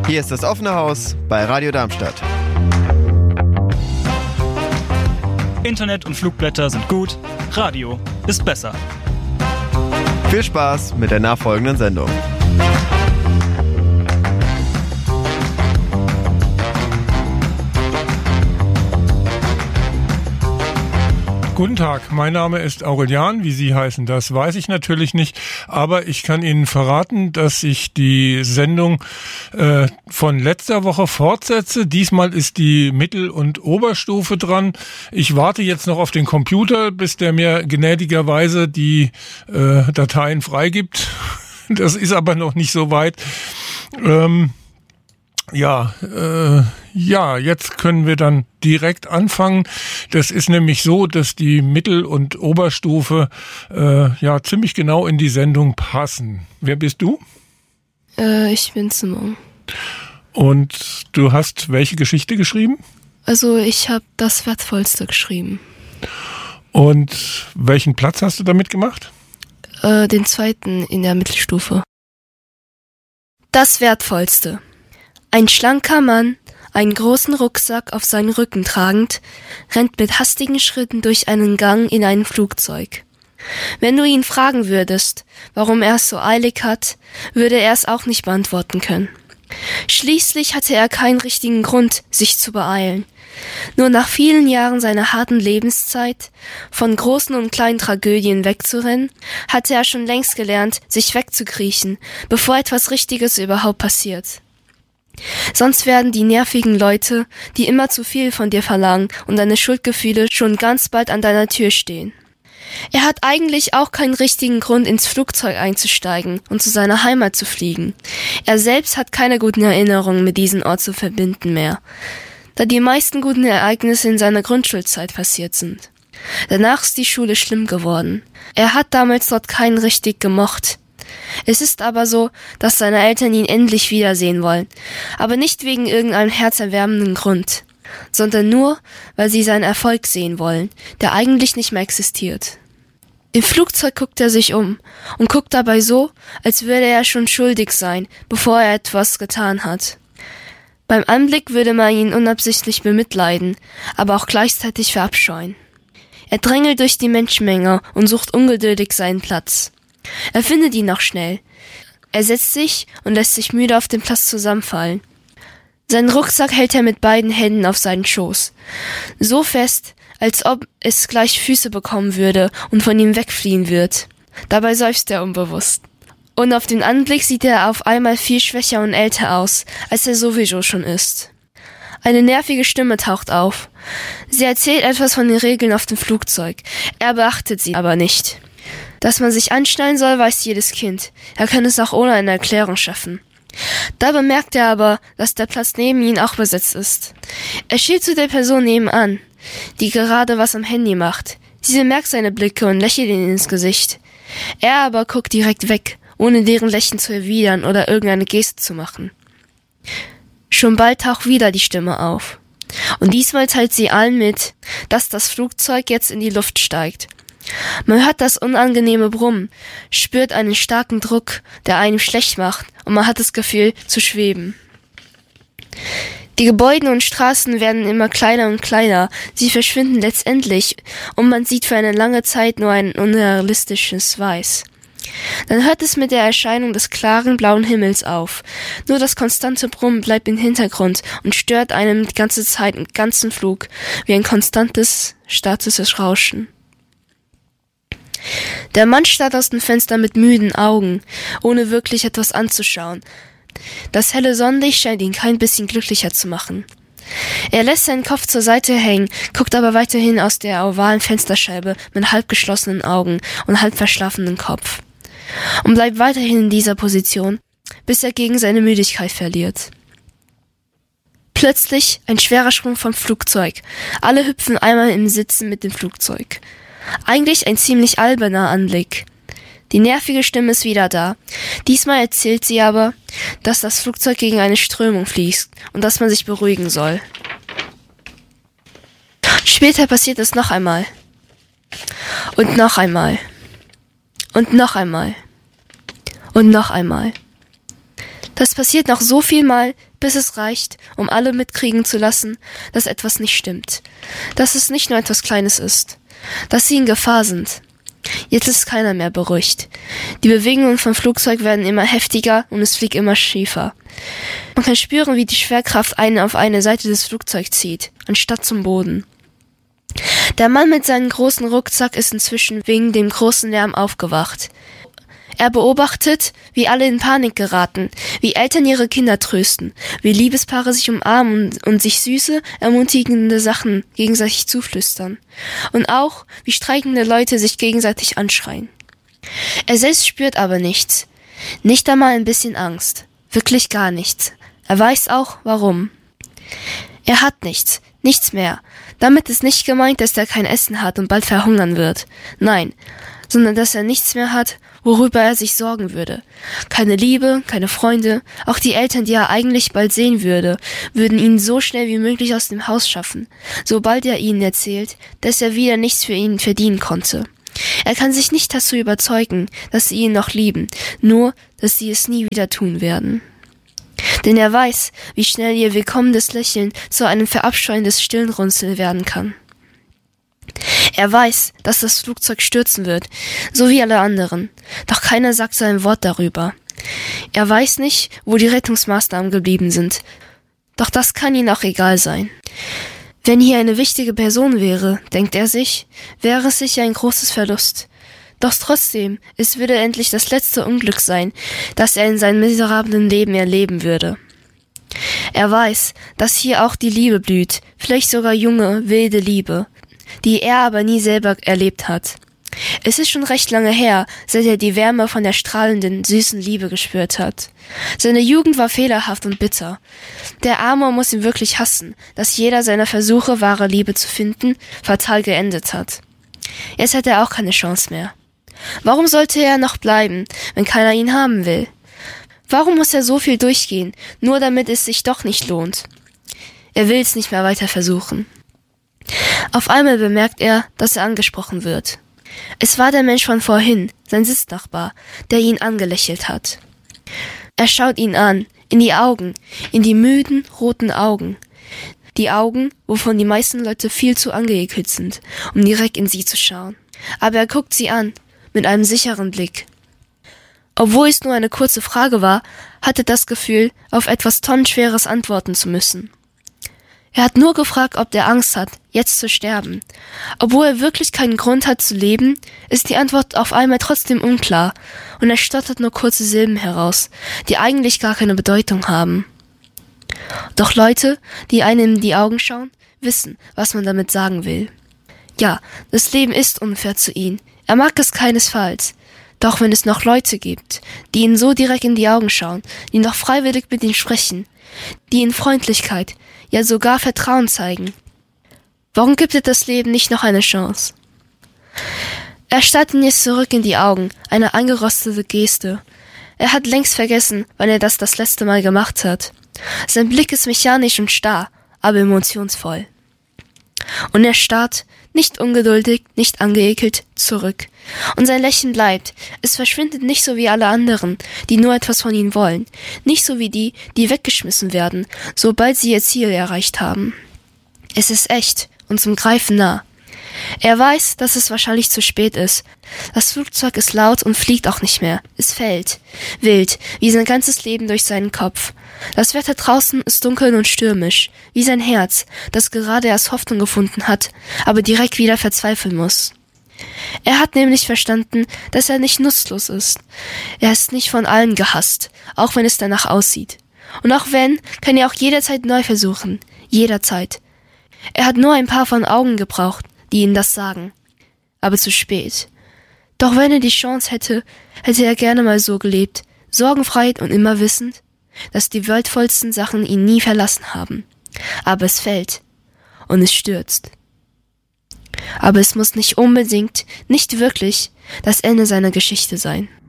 Hier ist das offene Haus bei Radio Darmstadt. Internet und Flugblätter sind gut, Radio ist besser. Viel Spaß mit der nachfolgenden Sendung. Guten Tag, mein Name ist Aurelian, wie Sie heißen, das weiß ich natürlich nicht, aber ich kann Ihnen verraten, dass ich die Sendung von letzter Woche fortsetze. Diesmal ist die Mittel- und Oberstufe dran. Ich warte jetzt noch auf den Computer, bis der mir gnädigerweise die Dateien freigibt. Das ist aber noch nicht so weit. Jetzt können wir dann direkt anfangen. Das ist nämlich so, dass die Mittel- und Oberstufe ziemlich genau in die Sendung passen. Wer bist du? Ich bin Simon. Und du hast welche Geschichte geschrieben? Also ich habe das Wertvollste geschrieben. Und welchen Platz hast du damit gemacht? Den zweiten in der Mittelstufe. Das Wertvollste. Ein schlanker Mann, einen großen Rucksack auf seinen Rücken tragend, rennt mit hastigen Schritten durch einen Gang in ein Flugzeug. Wenn du ihn fragen würdest, warum er es so eilig hat, würde er es auch nicht beantworten können. Schließlich hatte er keinen richtigen Grund, sich zu beeilen. Nur nach vielen Jahren seiner harten Lebenszeit, von großen und kleinen Tragödien wegzurennen, hatte er schon längst gelernt, sich wegzukriechen, bevor etwas Richtiges überhaupt passiert. Sonst werden die nervigen Leute, die immer zu viel von dir verlangen und deine Schuldgefühle schon ganz bald an deiner Tür stehen. Er hat eigentlich auch keinen richtigen Grund, ins Flugzeug einzusteigen und zu seiner Heimat zu fliegen. Er selbst hat keine guten Erinnerungen mit diesem Ort zu verbinden mehr, da die meisten guten Ereignisse in seiner Grundschulzeit passiert sind. Danach ist die Schule schlimm geworden. Er hat damals dort keinen richtig gemocht. Es ist aber so, dass seine Eltern ihn endlich wiedersehen wollen, aber nicht wegen irgendeinem herzerwärmenden Grund, sondern nur, weil sie seinen Erfolg sehen wollen, der eigentlich nicht mehr existiert. Im Flugzeug guckt er sich um und guckt dabei so, als würde er schon schuldig sein, bevor er etwas getan hat. Beim Anblick würde man ihn unabsichtlich bemitleiden, aber auch gleichzeitig verabscheuen. Er drängelt durch die Menschenmenge und sucht ungeduldig seinen Platz. Er findet ihn noch schnell. Er setzt sich und lässt sich müde auf den Platz zusammenfallen. Seinen Rucksack hält er mit beiden Händen auf seinen Schoß. So fest, als ob es gleich Füße bekommen würde und von ihm wegfliehen wird. Dabei seufzt er unbewusst. Und auf den Anblick sieht er auf einmal viel schwächer und älter aus, als er sowieso schon ist. Eine nervige Stimme taucht auf. Sie erzählt etwas von den Regeln auf dem Flugzeug. Er beachtet sie aber nicht. Dass man sich anschnallen soll, weiß jedes Kind. Er kann es auch ohne eine Erklärung schaffen. Da bemerkt er aber, dass der Platz neben ihm auch besetzt ist. Er schielt zu der Person nebenan, die gerade was am Handy macht. Sie bemerkt seine Blicke und lächelt ihn ins Gesicht. Er aber guckt direkt weg, ohne deren Lächeln zu erwidern oder irgendeine Geste zu machen. Schon bald taucht wieder die Stimme auf. Und diesmal teilt sie allen mit, dass das Flugzeug jetzt in die Luft steigt. Man hört das unangenehme Brummen, spürt einen starken Druck, der einem schlecht macht, und man hat das Gefühl, zu schweben. Die Gebäude und Straßen werden immer kleiner und kleiner, sie verschwinden letztendlich, und man sieht für eine lange Zeit nur ein unrealistisches Weiß. Dann hört es mit der Erscheinung des klaren blauen Himmels auf. Nur das konstante Brummen bleibt im Hintergrund und stört einen die ganze Zeit im ganzen Flug, wie ein konstantes, statisches Rauschen. Der Mann starrt aus dem Fenster mit müden Augen, ohne wirklich etwas anzuschauen. Das helle Sonnenlicht scheint ihn kein bisschen glücklicher zu machen. Er lässt seinen Kopf zur Seite hängen, guckt aber weiterhin aus der ovalen Fensterscheibe mit halb geschlossenen Augen und halb verschlafenem Kopf. Und bleibt weiterhin in dieser Position, bis er gegen seine Müdigkeit verliert. Plötzlich ein schwerer Sprung vom Flugzeug. Alle hüpfen einmal im Sitzen mit dem Flugzeug. Eigentlich ein ziemlich alberner Anblick. Die nervige Stimme ist wieder da. Diesmal erzählt sie aber, dass das Flugzeug gegen eine Strömung fließt und dass man sich beruhigen soll. Später passiert es noch einmal. Und noch einmal. Und noch einmal. Und noch einmal. Das passiert noch so viel Mal, bis es reicht, um alle mitkriegen zu lassen, dass etwas nicht stimmt. Dass es nicht nur etwas Kleines ist. Dass sie in Gefahr sind. Jetzt ist keiner mehr beruhigt. Die Bewegungen vom Flugzeug werden immer heftiger und es fliegt immer schiefer. Man kann spüren, wie die Schwerkraft einen auf eine Seite des Flugzeugs zieht, anstatt zum Boden. Der Mann mit seinem großen Rucksack ist inzwischen wegen dem großen Lärm aufgewacht. Er beobachtet, wie alle in Panik geraten, wie Eltern ihre Kinder trösten, wie Liebespaare sich umarmen und sich süße, ermutigende Sachen gegenseitig zuflüstern. Und auch, wie streikende Leute sich gegenseitig anschreien. Er selbst spürt aber nichts. Nicht einmal ein bisschen Angst. Wirklich gar nichts. Er weiß auch, warum. Er hat nichts. Nichts mehr. Damit ist nicht gemeint, dass er kein Essen hat und bald verhungern wird. Nein, sondern dass er nichts mehr hat, worüber er sich sorgen würde. Keine Liebe, keine Freunde, auch die Eltern, die er eigentlich bald sehen würde, würden ihn so schnell wie möglich aus dem Haus schaffen, sobald er ihnen erzählt, dass er wieder nichts für ihn verdienen konnte. Er kann sich nicht dazu überzeugen, dass sie ihn noch lieben, nur, dass sie es nie wieder tun werden. Denn er weiß, wie schnell ihr willkommenes Lächeln zu einem verabscheuendes Stirnrunzeln werden kann. Er weiß, dass das Flugzeug stürzen wird, so wie alle anderen, doch keiner sagt so ein Wort darüber. Er weiß nicht, wo die Rettungsmaßnahmen geblieben sind, doch das kann ihm auch egal sein. Wenn hier eine wichtige Person wäre, denkt er sich, wäre es sicher ein großes Verlust. Doch trotzdem, es würde endlich das letzte Unglück sein, das er in seinem miserablen Leben erleben würde. Er weiß, dass hier auch die Liebe blüht, vielleicht sogar junge, wilde Liebe, die er aber nie selber erlebt hat. Es ist schon recht lange her, seit er die Wärme von der strahlenden, süßen Liebe gespürt hat. Seine Jugend war fehlerhaft und bitter. Der Arme muss ihn wirklich hassen, dass jeder seiner Versuche, wahre Liebe zu finden, fatal geendet hat. Jetzt hat er auch keine Chance mehr. Warum sollte er noch bleiben, wenn keiner ihn haben will? Warum muss er so viel durchgehen, nur damit es sich doch nicht lohnt? Er will es nicht mehr weiter versuchen. Auf einmal bemerkt er, dass er angesprochen wird. Es war der Mensch von vorhin, sein Sitznachbar, der ihn angelächelt hat. Er schaut ihn an, in die Augen, in die müden, roten Augen. Die Augen, wovon die meisten Leute viel zu angeekelt sind, um direkt in sie zu schauen. Aber er guckt sie an, mit einem sicheren Blick. Obwohl es nur eine kurze Frage war, hatte das Gefühl, auf etwas tonnenschweres antworten zu müssen. Er hat nur gefragt, ob er Angst hat, jetzt zu sterben. Obwohl er wirklich keinen Grund hat zu leben, ist die Antwort auf einmal trotzdem unklar und er stottert nur kurze Silben heraus, die eigentlich gar keine Bedeutung haben. Doch Leute, die einem in die Augen schauen, wissen, was man damit sagen will. Ja, das Leben ist unfair zu ihm. Er mag es keinesfalls. Doch wenn es noch Leute gibt, die ihn so direkt in die Augen schauen, die noch freiwillig mit ihm sprechen, die ihm Freundlichkeit, ja sogar Vertrauen zeigen, warum gibt er das Leben nicht noch eine Chance? Er starrt ihn jetzt zurück in die Augen, eine angerostete Geste. Er hat längst vergessen, wann er das letzte Mal gemacht hat. Sein Blick ist mechanisch und starr, aber emotionsvoll. Und er starrt, nicht ungeduldig, nicht angeekelt, zurück. Und sein Lächeln bleibt. Es verschwindet nicht so wie alle anderen, die nur etwas von ihm wollen. Nicht so wie die, die weggeschmissen werden, sobald sie ihr Ziel erreicht haben. Es ist echt und zum Greifen nah. Er weiß, dass es wahrscheinlich zu spät ist. Das Flugzeug ist laut und fliegt auch nicht mehr. Es fällt. Wild, wie sein ganzes Leben durch seinen Kopf. Das Wetter draußen ist dunkel und stürmisch, wie sein Herz, das gerade erst Hoffnung gefunden hat, aber direkt wieder verzweifeln muss. Er hat nämlich verstanden, dass er nicht nutzlos ist. Er ist nicht von allen gehasst, auch wenn es danach aussieht. Und auch wenn, kann er auch jederzeit neu versuchen. Jederzeit. Er hat nur ein paar von Augen gebraucht, die ihm das sagen. Aber zu spät. Doch wenn er die Chance hätte, hätte er gerne mal so gelebt, sorgenfrei und immer wissend, dass die wertvollsten Sachen ihn nie verlassen haben. Aber es fällt. Und es stürzt. Aber es muss nicht unbedingt, nicht wirklich, das Ende seiner Geschichte sein.